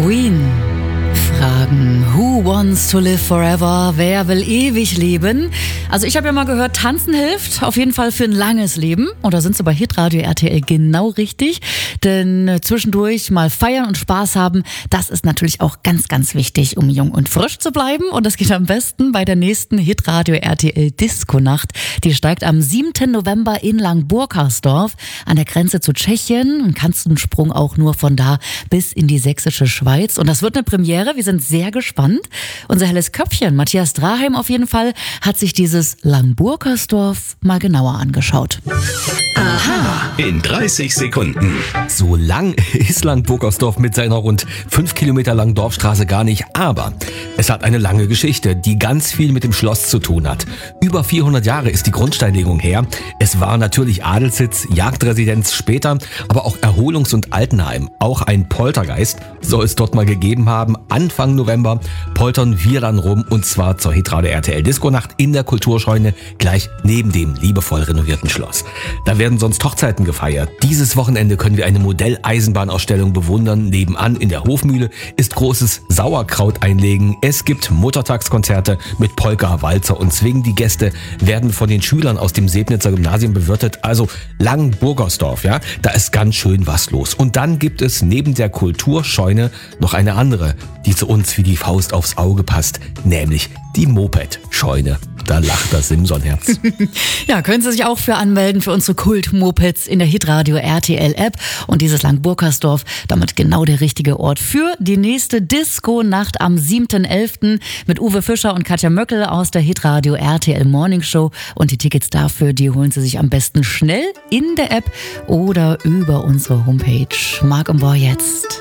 Queen fragen, who wants to live forever? Wer will ewig leben? Also ich habe ja mal gehört, tanzen hilft auf jeden Fall für ein langes Leben. Und da sind sie bei Hitradio RTL genau richtig. Denn zwischendurch mal feiern und Spaß haben, das ist natürlich auch ganz, ganz wichtig, um jung und frisch zu bleiben. Und das geht am besten bei der nächsten Hitradio RTL Disco-Nacht. Die steigt am 7. November in Langburkersdorf an der Grenze zu Tschechien. Und kannst einen Sprung auch nur von da bis in die sächsische Schweiz. Und das wird eine Premiere. Wir sind sehr gespannt. Unser helles Köpfchen, Matthias Draheim auf jeden Fall, hat sich dieses Langburkersdorf mal genauer angeschaut. Aha. In 30 Sekunden. So lang ist Langburkersdorf mit seiner rund 5 Kilometer langen Dorfstraße gar nicht, aber es hat eine lange Geschichte, die ganz viel mit dem Schloss zu tun hat. Über 400 Jahre ist die Grundsteinlegung her. Es war natürlich Adelssitz, Jagdresidenz später, aber auch Erholungs- und Altenheim. Auch ein Poltergeist soll es dort mal gegeben haben. Anfang November poltern wir dann rum, und zwar zur Hitradio RTL Disco-Nacht in der Kulturscheune, gleich neben dem liebevoll renovierten Schloss. Da werden sonst Hochzeiten gefeiert. Dieses Wochenende können wir eine Modelleisenbahnausstellung bewundern. Nebenan in der Hofmühle ist großes Sauerkraut einlegen. Es gibt Muttertagskonzerte mit Polka, Walzer und Swing. Die Gäste werden von den Schülern aus dem Sebnitzer Gymnasium bewirtet. Also Langburkersdorf, ja, da ist ganz schön was los. Und dann gibt es neben der Kulturscheune noch eine andere, die zu uns wie die Faust aufs Auge passt, nämlich die Moped-Scheune. Da lacht das Simson-Herz. Ja, können Sie sich auch für anmelden für unsere Kult-Mopeds in der Hitradio RTL-App. Und dieses Langburkersdorf, damit genau der richtige Ort für die nächste Disco-Nacht am 7.11. mit Uwe Fischer und Katja Möckel aus der Hitradio RTL Morning Show. Und die Tickets dafür, die holen Sie sich am besten schnell in der App oder über unsere Homepage. Marc und Boy jetzt.